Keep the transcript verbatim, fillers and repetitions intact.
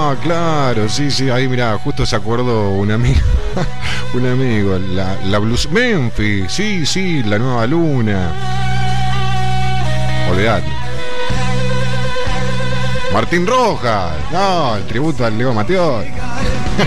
Ah, claro, sí, sí, ahí mirá, justo se acordó un amigo, un amigo, la, la blues Memphis, sí, sí, la nueva luna. Olvidate. Martín Rojas, no, el tributo al Leo Mateo.